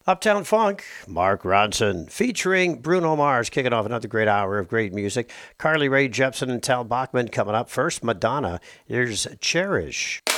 Uptown Funk, Mark Ronson, featuring Bruno Mars, kicking off another great hour of great music. Carly Rae Jepsen and Tal Bachman coming up first. Madonna, here's Cherish.